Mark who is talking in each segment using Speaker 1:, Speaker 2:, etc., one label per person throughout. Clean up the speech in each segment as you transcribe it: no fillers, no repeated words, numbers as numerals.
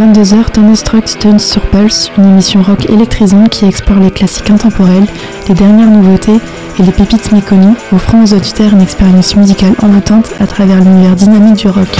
Speaker 1: 22 heures, Thunderstruck Tunes sur Pulse, une émission rock électrisante qui explore les classiques intemporels, les dernières nouveautés et les pépites méconnues, offrant aux auditeurs une expérience musicale envoûtante à travers l'univers dynamique du rock.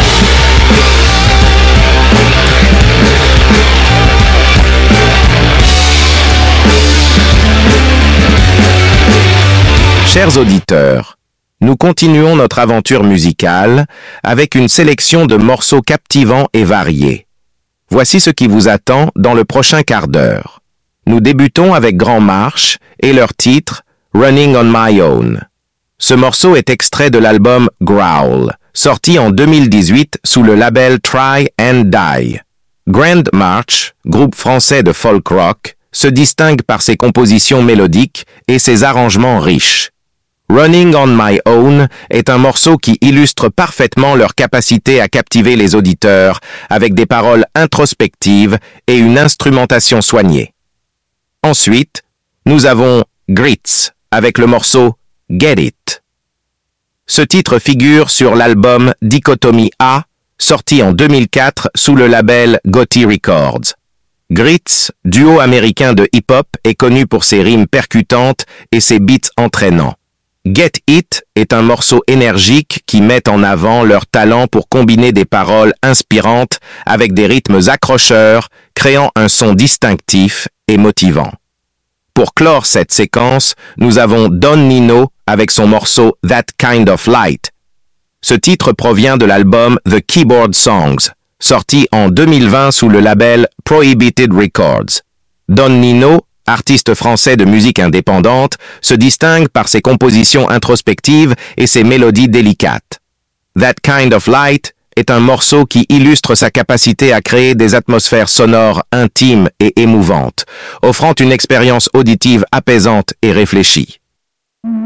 Speaker 2: Chers auditeurs, nous continuons notre aventure musicale avec une sélection de morceaux captivants et variés. Voici ce qui vous attend dans le prochain quart d'heure. Nous débutons avec Grand Marche et leur titre « Running on My Own ». Ce morceau est extrait de l'album « Growl », sorti en 2018 sous le label Try and Die. Grand March, groupe français de folk rock, se distingue par ses compositions mélodiques et ses arrangements riches. Running on My Own est un morceau qui illustre parfaitement leur capacité à captiver les auditeurs avec des paroles introspectives et une instrumentation soignée. Ensuite, nous avons Grits avec le morceau Get It. Ce titre figure sur l'album Dichotomie A, sorti en 2004 sous le label Gotti Records. Grits, duo américain de hip-hop, est connu pour ses rimes percutantes et ses beats entraînants. Get It est un morceau énergique qui met en avant leur talent pour combiner des paroles inspirantes avec des rythmes accrocheurs, créant un son distinctif et motivant. Pour clore cette séquence, nous avons Don Nino avec son morceau That Kind of Light. Ce titre provient de l'album The Keyboard Songs, sorti en 2020 sous le label Prohibited Records. Don Nino, artiste français de musique indépendante, se distingue par ses compositions introspectives et ses mélodies délicates. That Kind of Light est un morceau qui illustre sa capacité à créer des atmosphères sonores intimes et émouvantes, offrant une expérience auditive apaisante et réfléchie.